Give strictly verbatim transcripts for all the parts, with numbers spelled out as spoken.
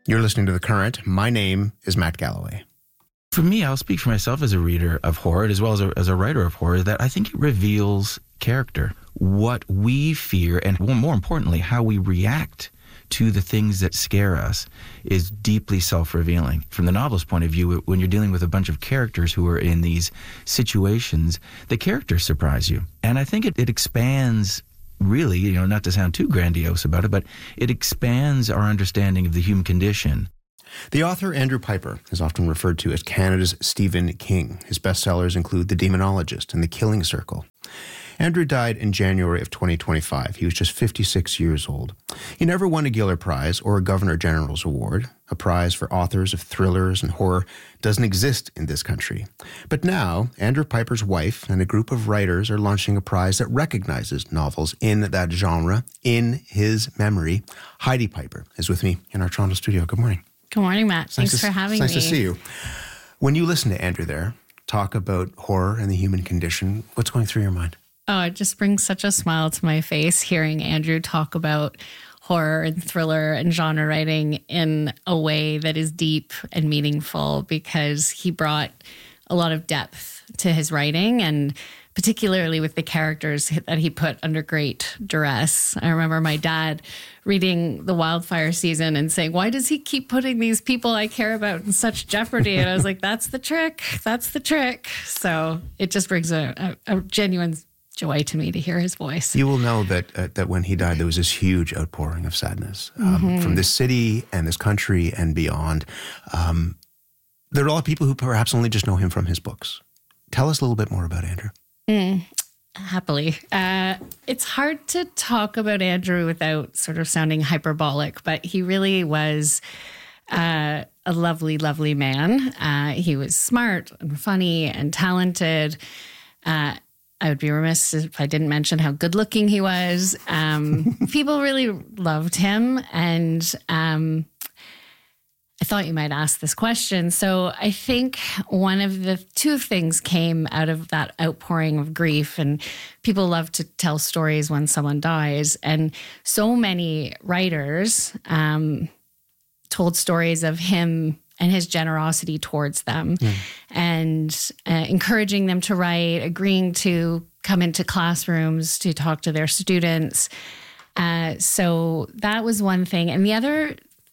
You're listening to The Current. My name is Matt Galloway. For me, I'll speak for myself as a reader of horror, as well as a, as a writer of horror, that I think it reveals character, what we fear, and more importantly, how we react to the things that scare us is deeply self-revealing. From the novelist's point of view, when you're dealing with a bunch of characters who are in these situations, the characters surprise you. And I think it, it expands, really, you know, not to sound too grandiose about it, but it expands our understanding of the human condition. The author, Andrew Piper, is often referred to as Canada's Stephen King. His bestsellers include The Demonologist and The Killing Circle. Andrew died in January of twenty twenty-five. He was just fifty-six years old. He never won a Giller Prize or a Governor General's Award. A prize for authors of thrillers and horror doesn't exist in this country. But now, Andrew Piper's wife and a group of writers are launching a prize that recognizes novels in that genre in his memory. Heidi Piper is with me in our Toronto studio. Good morning. Good morning, Matt. Thanks nice for to, having nice me. Nice to see you. When you listen to Andrew there talk about horror and the human condition, what's going through your mind? Oh, it just brings such a smile to my face hearing Andrew talk about horror and thriller and genre writing in a way that is deep and meaningful, because he brought a lot of depth to his writing, and particularly with the characters that he put under great duress. I remember my dad reading The Wildfire Season and saying, why does he keep putting these people I care about in such jeopardy? And I was like, that's the trick. That's the trick. So it just brings a, a, a genuine joy to me to hear his voice. You will know that uh, that when he died, there was this huge outpouring of sadness um, mm-hmm. from this city and this country and beyond. Um, there are a lot of people who perhaps only just know him from his books. Tell us a little bit more about Andrew. Mm, happily. Uh, it's hard to talk about Andrew without sort of sounding hyperbolic, but he really was uh, a lovely, lovely man. Uh, he was smart and funny and talented. Uh, I would be remiss if I didn't mention how good looking he was. Um, people really loved him. And um, I thought you might ask this question. So I think one of the two things came out of that outpouring of grief, and people love to tell stories when someone dies. And so many writers um, told stories of him and his generosity towards them, mm. and uh, encouraging them to write, agreeing to come into classrooms to talk to their students. Uh, so that was one thing. And the other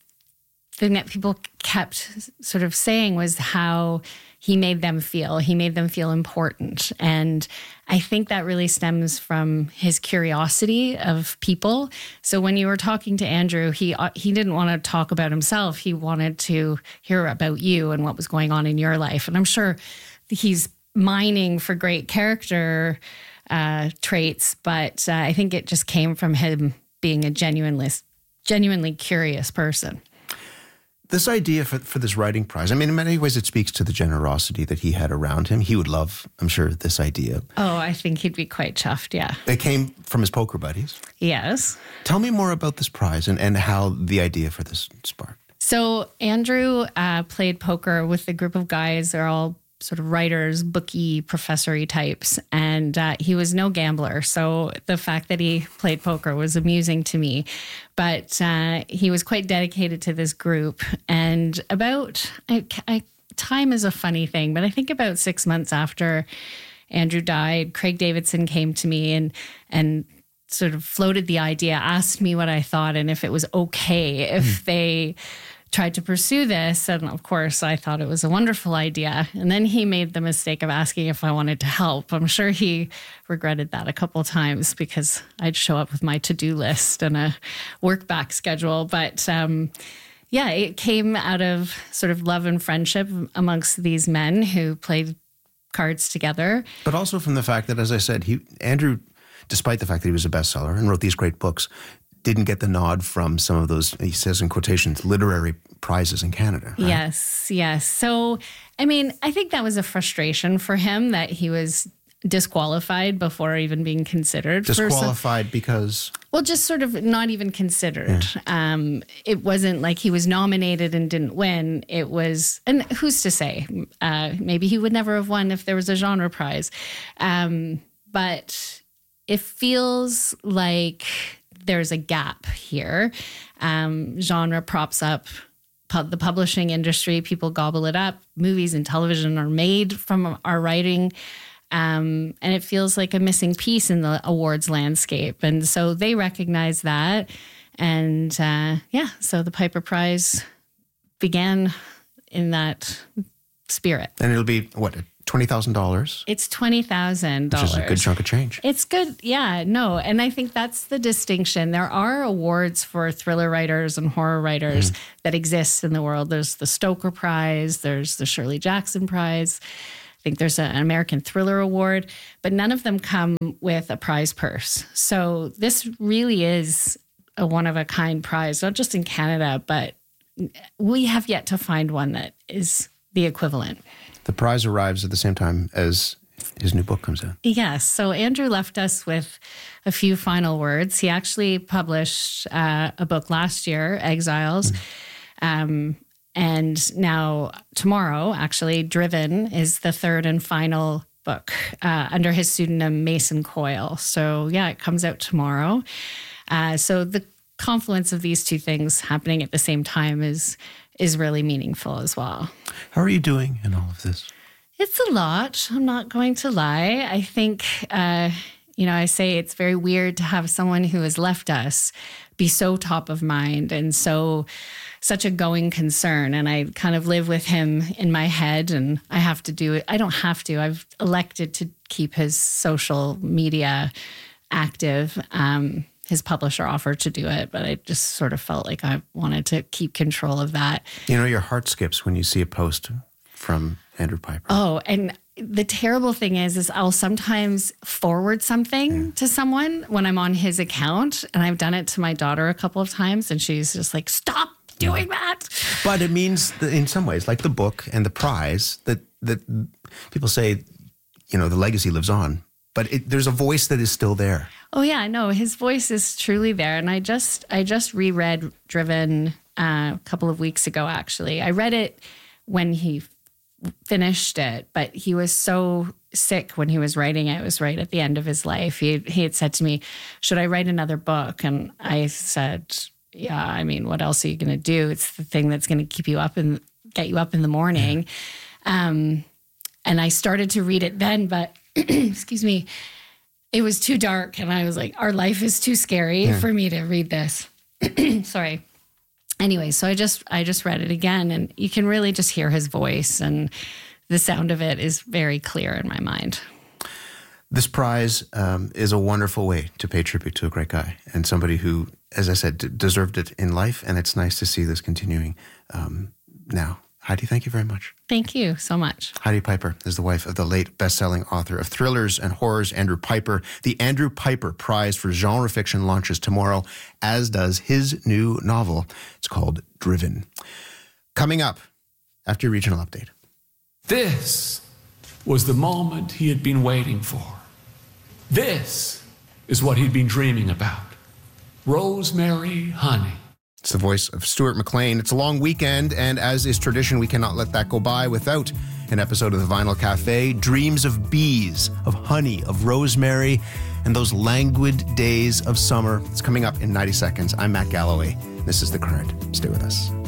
thing that people kept sort of saying was how he made them feel. He made them feel important. And I think that really stems from his curiosity of people. So when you were talking to Andrew, he he didn't want to talk about himself. He wanted to hear about you and what was going on in your life. And I'm sure he's mining for great character uh, traits, but uh, I think it just came from him being a genuinely, genuinely curious person. This idea for, for this writing prize, I mean, in many ways it speaks to the generosity that he had around him. He would love, I'm sure, this idea. Oh, I think he'd be quite chuffed, yeah. It came from his poker buddies. Yes. Tell me more about this prize and, and how the idea for this sparked. So Andrew uh, played poker with a group of guys. They're all sort of writers, bookie, professory types. And uh, he was no gambler. So the fact that he played poker was amusing to me. But uh, he was quite dedicated to this group. And about, I, I, time is a funny thing, but I think about six months after Andrew died, Craig Davidson came to me and and sort of floated the idea, asked me what I thought and if it was okay if mm. they tried to pursue this. And of course, I thought it was a wonderful idea. And then he made the mistake of asking if I wanted to help. I'm sure he regretted that a couple of times because I'd show up with my to-do list and a work back schedule. But um, yeah, it came out of sort of love and friendship amongst these men who played cards together. But also from the fact that, as I said, he Andrew, despite the fact that he was a bestseller and wrote these great books, didn't get the nod from some of those, he says in quotations, literary prizes in Canada. Right? Yes, yes. So, I mean, I think that was a frustration for him that he was disqualified before even being considered. Disqualified for some, because? Well, just sort of not even considered. Yeah. Um, it wasn't like he was nominated and didn't win. It was, and who's to say? Uh, maybe he would never have won if there was a genre prize. Um, but it feels like there's a gap here. Um, genre props up pu- the publishing industry, people gobble it up. Movies and television are made from our writing. Um, and it feels like a missing piece in the awards landscape. And so they recognize that. And uh, yeah, so the Piper Prize began in that spirit. And it'll be, what, twenty thousand dollars? It's twenty thousand dollars. Which is a good chunk of change. It's good. Yeah, no. And I think that's the distinction. There are awards for thriller writers and horror writers mm. that exist in the world. There's the Stoker Prize. There's the Shirley Jackson Prize. I think there's an American Thriller Award, but none of them come with a prize purse. So this really is a one-of-a-kind prize, not just in Canada, but we have yet to find one that is the equivalent. The prize arrives at the same time as his new book comes out. Yes. So Andrew left us with a few final words. He actually published uh, a book last year, Exiles. Mm-hmm. Um, and now tomorrow, actually, Driven is the third and final book uh, under his pseudonym Mason Coyle. So yeah, it comes out tomorrow. Uh, so the confluence of these two things happening at the same time is is really meaningful as well. How are you doing in all of this? It's a lot. I'm not going to lie. I think, uh, you know, I say it's very weird to have someone who has left us be so top of mind and so such a going concern. And I kind of live with him in my head, and I have to do it. I don't have to. I've elected to keep his social media active. Um, his publisher offered to do it, but I just sort of felt like I wanted to keep control of that. You know, your heart skips when you see a post from Andrew Piper. Oh, and the terrible thing is, is I'll sometimes forward something yeah. to someone when I'm on his account, and I've done it to my daughter a couple of times, and she's just like, stop doing that. But it means that in some ways, like the book and the prize, that that people say, you know, the legacy lives on. But it, there's a voice that is still there. Oh yeah, no, his voice is truly there. And I just I just reread Driven uh, a couple of weeks ago. Actually, I read it when he f- finished it, but he was so sick when he was writing it. It was right at the end of his life. He he had said to me, "Should I write another book?" And I said, "Yeah. I mean, what else are you going to do? It's the thing that's going to keep you up and get you up in the morning." Yeah. Um, and I started to read it then, but. excuse me, it was too dark, and I was like, our life is too scary yeah. for me to read this. Sorry. Anyway, so I just I just read it again, and you can really just hear his voice, and the sound of it is very clear in my mind. This prize um, is a wonderful way to pay tribute to a great guy and somebody who, as I said, d- deserved it in life, and it's nice to see this continuing um, now. Heidi, thank you very much. Thank you so much. Heidi Piper is the wife of the late best-selling author of thrillers and horrors, Andrew Piper. The Andrew Piper Prize for Genre Fiction launches tomorrow, as does his new novel. It's called Driven. Coming up after your regional update. This was the moment he had been waiting for. This is what he'd been dreaming about. Rosemary Honey. It's the voice of Stuart McLean. It's a long weekend, and as is tradition, we cannot let that go by without an episode of the Vinyl Cafe. Dreams of bees, of honey, of rosemary, and those languid days of summer. It's coming up in ninety seconds. I'm Matt Galloway. This is The Current. Stay with us.